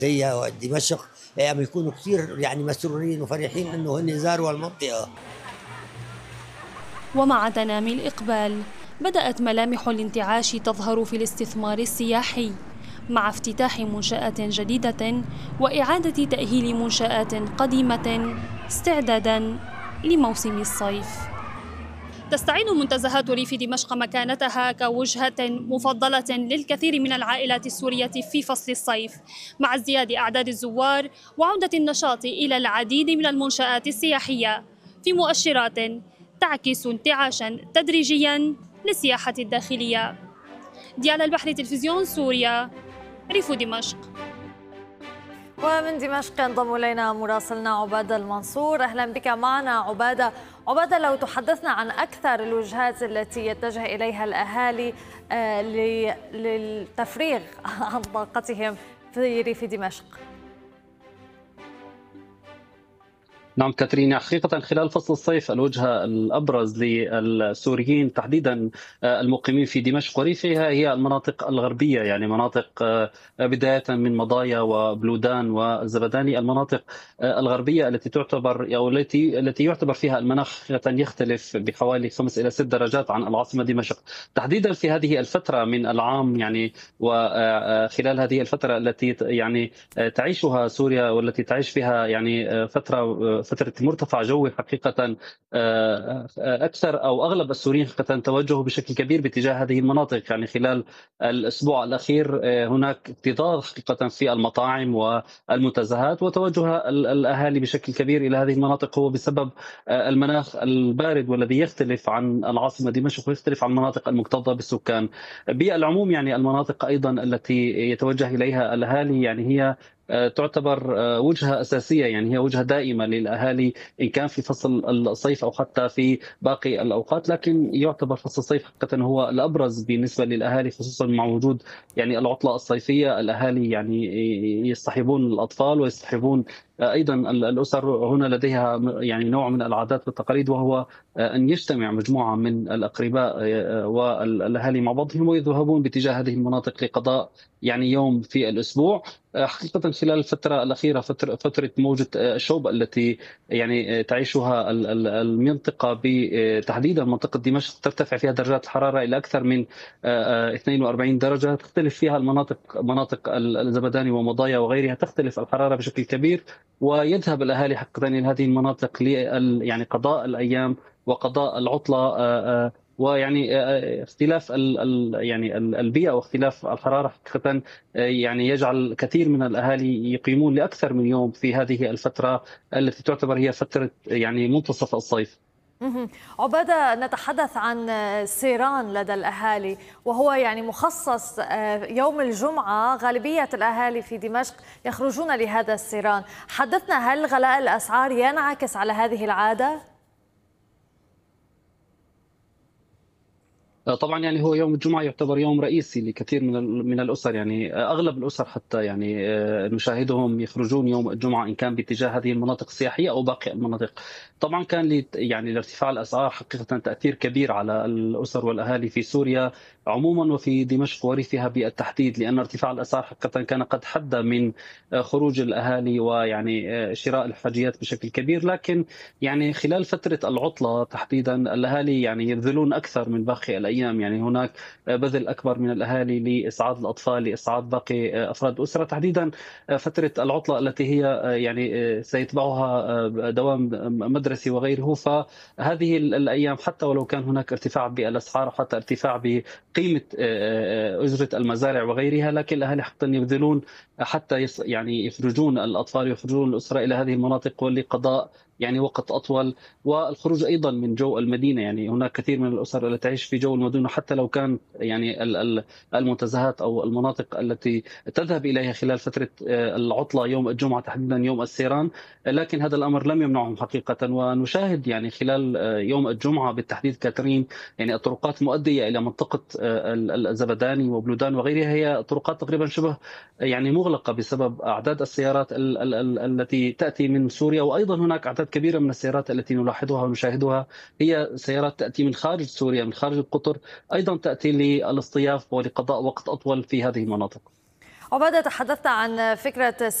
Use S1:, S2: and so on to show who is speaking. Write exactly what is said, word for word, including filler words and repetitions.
S1: هي دمشق عم يكونوا كثير يعني مسرورين وفرحين انه هن زاروا المنطقه.
S2: ومع تنامي الإقبال بدأت ملامح الانتعاش تظهر في الاستثمار السياحي مع افتتاح منشآت جديدة وإعادة تأهيل منشآت قديمة استعداداً لموسم الصيف. تستعيد منتزهات ريف دمشق مكانتها كوجهة مفضلة للكثير من العائلات السورية في فصل الصيف، مع ازدياد أعداد الزوار وعودة النشاط إلى العديد من المنشآت السياحية في مؤشرات تعكس انتعاشا تدريجيا للسياحة الداخلية. ديال البحر، تلفزيون سوريا، ريف دمشق.
S3: ومن دمشق ينضم إلينا مراسلنا عبادة المنصور. أهلا بك معنا عبادة. عبادة، لو تحدثنا عن أكثر الوجهات التي يتجه إليها الأهالي للتفريغ عن طاقتهم في ريف دمشق.
S4: نعم كاترينا، حقيقة خلال فصل الصيف الوجهة الأبرز للسوريين تحديدا المقيمين في دمشق وريفها هي المناطق الغربية، يعني مناطق بداية من مضايا وبلودان والزبداني، المناطق الغربية التي تعتبر أو التي التي يعتبر فيها المناخ يختلف بحوالي خمس إلى ست درجات عن العاصمة دمشق، تحديدا في هذه الفترة من العام، يعني وخلال هذه الفترة التي يعني تعيشها سوريا والتي تعيش فيها يعني فترة فترة مرتفع جوي حقيقة. أكثر أو أغلب السوريين حقيقة توجهوا بشكل كبير باتجاه هذه المناطق، يعني خلال الأسبوع الأخير هناك اكتظاظ حقيقة في المطاعم والمنتزهات، وتوجه الأهالي بشكل كبير إلى هذه المناطق هو بسبب المناخ البارد والذي يختلف عن العاصمة دمشق ويختلف عن المناطق المكتظة بالسكان. بالعموم يعني المناطق أيضا التي يتوجه إليها الأهالي يعني هي تعتبر وجهة أساسية، يعني هي وجهة دائمة للأهالي إن كان في فصل الصيف أو حتى في باقي الأوقات، لكن يعتبر فصل الصيف حقيقة هو الأبرز بالنسبة للأهالي، خصوصا مع وجود يعني العطلة الصيفية. الأهالي يعني يصطحبون الأطفال ويصطحبون أيضا الأسر، هنا لديها يعني نوع من العادات والتقاليد، وهو أن يجتمع مجموعة من الأقرباء والأهالي مع بعضهم ويذهبون باتجاه هذه المناطق لقضاء يعني يوم في الأسبوع. حقيقة خلال الفترة الأخيرة فترة, فترة موجة الشوب التي يعني تعيشها المنطقة تحديدا منطقة دمشق، ترتفع فيها درجات الحرارة إلى أكثر من اثنين وأربعين درجة، تختلف فيها المناطق، مناطق الزبداني ومضايا وغيرها تختلف الحرارة بشكل كبير، ويذهب الأهالي حقيقة إلى هذه المناطق ل يعني قضاء الأيام وقضاء العطلة، ويعني اختلاف ال يعني البيئة واختلاف الحرارة حقيقة يعني يجعل كثير من الأهالي يقيمون لأكثر من يوم في هذه الفترة التي تعتبر هي فترة يعني منتصف الصيف.
S3: عبادة، نتحدث عن سيران لدى الأهالي، وهو يعني مخصص يوم الجمعة، غالبية الأهالي في دمشق يخرجون لهذا السيران. حدثنا، هل غلاء الأسعار ينعكس على هذه العادة؟
S4: طبعا يعني هو يوم الجمعة يعتبر يوم رئيسي لكثير من من الأسر، يعني أغلب الأسر حتى يعني نشاهدهم يخرجون يوم الجمعة إن كان باتجاه هذه المناطق السياحية أو باقي المناطق. طبعا كان لي يعني لارتفاع الأسعار حقيقة تأثير كبير على الأسر والأهالي في سوريا عموما وفي دمشق وريفها بالتحديد، لأن ارتفاع الأسعار حقيقة كان قد حد من خروج الأهالي ويعني شراء الحاجيات بشكل كبير، لكن يعني خلال فترة العطلة تحديدا الأهالي يعني يبذلون أكثر من باقي الأيام، يعني هناك بذل أكبر من الأهالي لإسعاد الأطفال، لإسعاد باقي أفراد الأسرة، تحديدا فترة العطلة التي هي يعني سيتبعها دوام مدرسي وغيره. فهذه الأيام حتى ولو كان هناك ارتفاع بالأسعار حتى ارتفاع بقيمة أجرة المزارع وغيرها، لكن الأهالي حتى يبذلون حتى يعني يخرجون الأطفال ويخرجون الأسرة إلى هذه المناطق ولقضاء يعني وقت أطول، والخروج أيضا من جو المدينة. يعني هناك كثير من الأسر التي تعيش في جو المدينة حتى لو كان يعني المنتزهات أو المناطق التي تذهب إليها خلال فترة العطلة يوم الجمعة تحديدا يوم السيران، لكن هذا الأمر لم يمنعهم حقيقة. ونشاهد يعني خلال يوم الجمعة بالتحديد كاترين يعني الطرقات المؤدية إلى منطقة الزبداني وبلودان وغيرها هي طرقات تقريبا شبه يعني مغلقة بسبب أعداد السيارات التي تأتي من سوريا، وأيضا هناك أعداد كبيرة من السيارات التي نلاحظها ونشاهدها هي سيارات تأتي من خارج سوريا، من خارج القطر، أيضا تأتي للاصطياف ولقضاء وقت أطول في هذه المناطق.
S3: عبادة، تحدثت عن فكرة